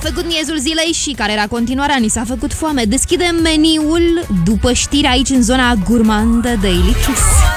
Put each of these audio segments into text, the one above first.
făcut miezul zilei și care era continuarea, ni s-a făcut foame. Deschidem meniul după știri aici în zona gurmandă Daily Kiss.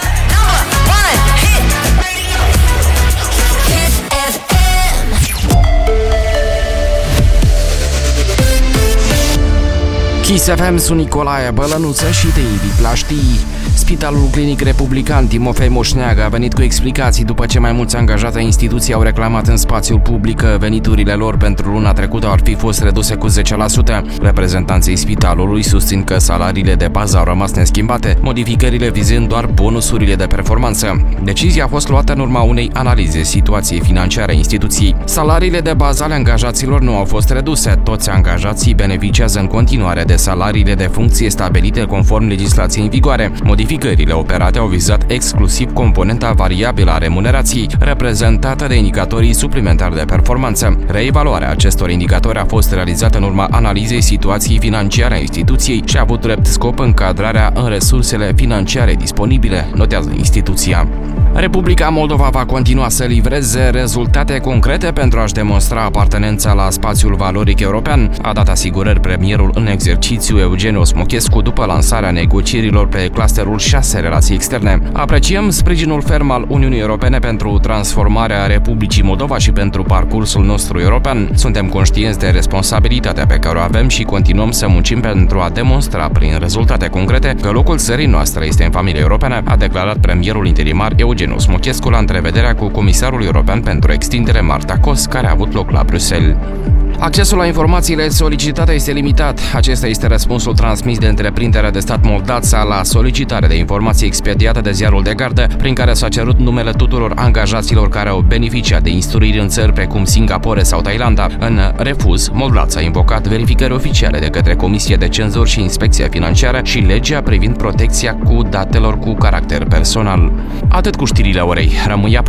Kiss FM, sunt Nicolae Bălănuță și te invit la știri. Spitalul Clinic Republican Timofei Moșneagă a venit cu explicații după ce mai mulți angajați ai instituției au reclamat în spațiul public că veniturile lor pentru luna trecută ar fi fost reduse cu 10%. Reprezentanții spitalului susțin că salariile de bază au rămas neschimbate, modificările vizând doar bonusurile de performanță. Decizia a fost luată în urma unei analize situației financiare a instituției. Salariile de bază ale angajaților nu au fost reduse. Toți angajații beneficiază în continuare de salariile de funcție stabilite conform legislației în vigoare. Modificările operate au vizat exclusiv componenta variabilă a remunerației, reprezentată de indicatorii suplimentari de performanță. Reevaluarea acestor indicatori a fost realizată în urma analizei situației financiare a instituției și a avut drept scop încadrarea în resursele financiare disponibile, notează instituția. Republica Moldova va continua să livreze rezultate concrete pentru a-și demonstra apartenența la spațiul valoric european, a dat asigurări premierul în exercițiu Eugen Osmochescu după lansarea negocierilor pe clusterul 6 relații externe. Apreciem sprijinul ferm al Uniunii Europene pentru transformarea Republicii Moldova și pentru parcursul nostru european. Suntem conștienți de responsabilitatea pe care o avem și continuăm să muncim pentru a demonstra prin rezultate concrete că locul țării noastre este în familia europeană, a declarat premierul interimar Eugen Osmochescu la întrevederea cu comisarul european pentru extindere Marta Kos, care a avut loc la Bruxelles. Accesul la informațiile solicitate este limitat. Acesta este răspunsul transmis de întreprinderea de stat Moldasa la solicitare de informații expediată de Ziarul de Gardă, prin care s-a cerut numele tuturor angajaților care au beneficiat de instruiri în țări precum Singapore sau Thailanda. În refuz, Moldasa a invocat verificări oficiale de către Comisie de Cenzur și Inspecția Financiară și legea privind protecția cu datelor cu caracter personal. Atât cu știrile orei. Rămâi